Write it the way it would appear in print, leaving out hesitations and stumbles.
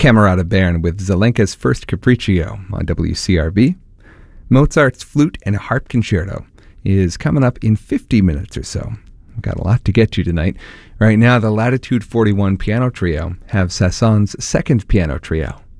Camerata Bern with Zelenka's First Capriccio on WCRB. Mozart's Flute and Harp Concerto is coming up in 50 minutes or so. We've got a lot to get to tonight. Right now, the Latitude 41 Piano Trio have Sasson's Second Piano Trio.